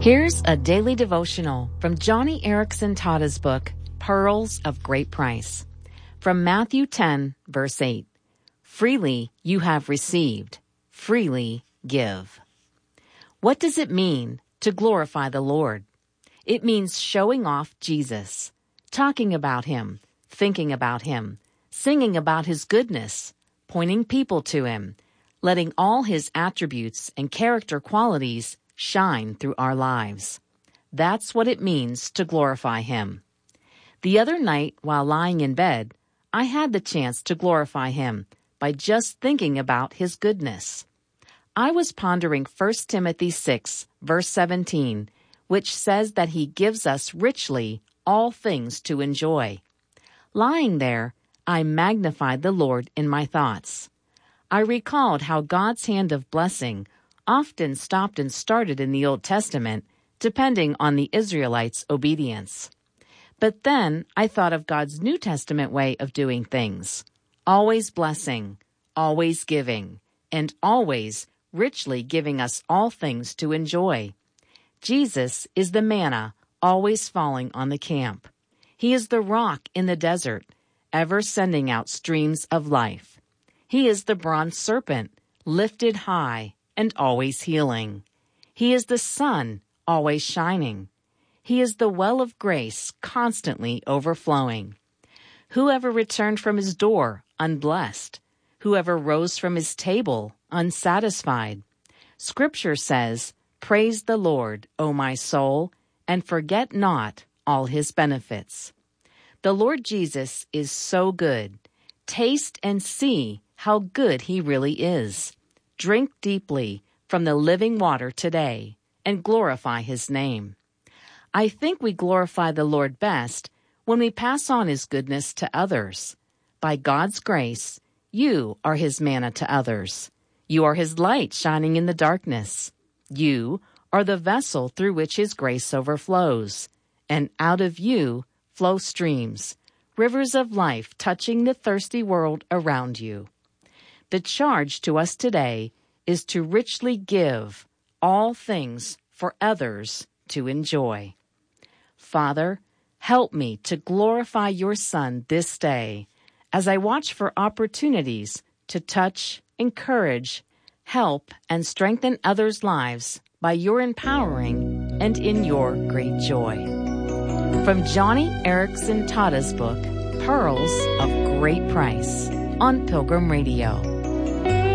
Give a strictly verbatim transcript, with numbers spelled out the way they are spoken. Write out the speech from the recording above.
Here's a daily devotional from Johnny Erickson Tada's book, Pearls of Great Price. From Matthew ten, verse eight. Freely you have received, freely give. What does it mean to glorify the Lord? It means showing off Jesus, talking about Him, thinking about Him, singing about His goodness, pointing people to Him, letting all His attributes and character qualities shine through our lives. That's what it means to glorify Him. The other night, while lying in bed, I had the chance to glorify Him by just thinking about His goodness. I was pondering First Timothy six, verse seventeen, which says that He gives us richly all things to enjoy. Lying there, I magnified the Lord in my thoughts. I recalled how God's hand of blessing often stopped and started in the Old Testament, depending on the Israelites' obedience. But then I thought of God's New Testament way of doing things, always blessing, always giving, and always richly giving us all things to enjoy. Jesus is the manna always falling on the camp. He is the rock in the desert, ever sending out streams of life. He is the bronze serpent, lifted high and always healing. He is the sun, always shining. He is the well of grace, constantly overflowing. Whoever returned from His door, unblessed. Whoever rose from His table, unsatisfied. Scripture says, "Praise the Lord, O my soul, and forget not all His benefits." The Lord Jesus is so good. Taste and see how good He really is. Drink deeply from the living water today and glorify His name. I think we glorify the Lord best when we pass on His goodness to others. By God's grace, you are His manna to others. You are His light shining in the darkness. You are the vessel through which His grace overflows. And out of you flow streams, rivers of life touching the thirsty world around you. The charge to us today is to richly give all things for others to enjoy. Father, help me to glorify Your Son this day as I watch for opportunities to touch, encourage, help, and strengthen others' lives by Your empowering and in Your great joy. From Johnny Erickson Tada's book, Pearls of Great Price, on Pilgrim Radio.